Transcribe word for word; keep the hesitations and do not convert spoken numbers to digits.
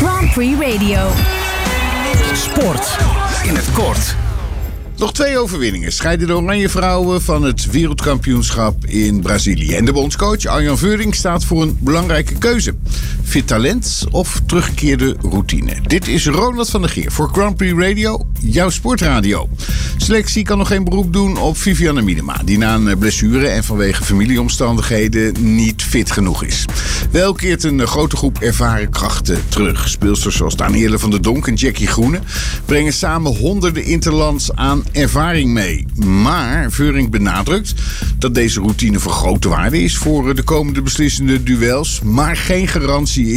Grand Prix Radio. Sport in het kort. Nog twee overwinningen scheiden de Oranje Vrouwen van het wereldkampioenschap in Brazilië. En de bondscoach Arjan Veuring staat voor een belangrijke keuze. Fit talent of teruggekeerde routine? Dit is Ronald van der Geer voor Grand Prix Radio, jouw sportradio. Selectie kan nog geen beroep doen op Vivianne Miedema, die na een blessure en vanwege familieomstandigheden niet fit genoeg is. Wel keert een grote groep ervaren krachten terug. Speelsters zoals Danielle van der Donk en Jackie Groene brengen samen honderden interlands aan ervaring mee. Maar Veuring benadrukt dat deze routine van grote waarde is voor de komende beslissende duels, maar geen garantie